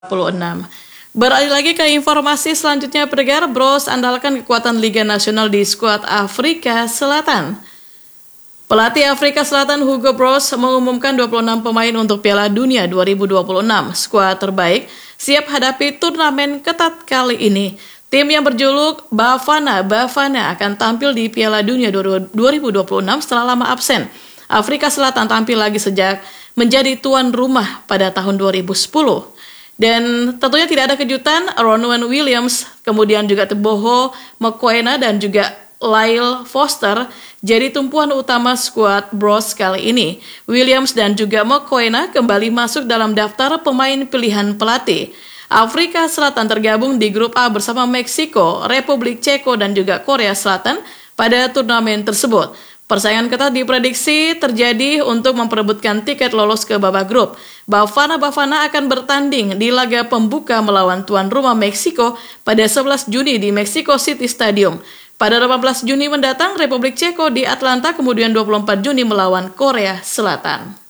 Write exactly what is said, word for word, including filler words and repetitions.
puluh enam. Beralih lagi ke informasi selanjutnya, pendengar, Bros andalkan kekuatan Liga Nasional di skuad Afrika Selatan. Pelatih Afrika Selatan Hugo Broos mengumumkan dua puluh enam pemain untuk Piala Dunia dua ribu dua puluh enam. Skuad terbaik siap hadapi turnamen ketat kali ini. Tim yang berjuluk Bafana Bafana akan tampil di Piala Dunia dua ribu dua puluh enam setelah lama absen. Afrika Selatan tampil lagi sejak menjadi tuan rumah pada tahun dua ribu sepuluh. Dan tentunya tidak ada kejutan, Ronwen Williams, kemudian juga Teboho Mokoena dan juga Lyle Foster jadi tumpuan utama skuad Bros kali ini. Williams dan juga Mokoena kembali masuk dalam daftar pemain pilihan pelatih. Afrika Selatan tergabung di grup A bersama Meksiko, Republik Ceko dan juga Korea Selatan pada turnamen tersebut. Persaingan ketat diprediksi terjadi untuk memperebutkan tiket lolos ke babak grup. Bafana Bafana akan bertanding di laga pembuka melawan tuan rumah Meksiko pada sebelas Juni di Mexico City Stadium. Pada delapan belas Juni mendatang, Republik Ceko di Atlanta, kemudian dua puluh empat Juni melawan Korea Selatan.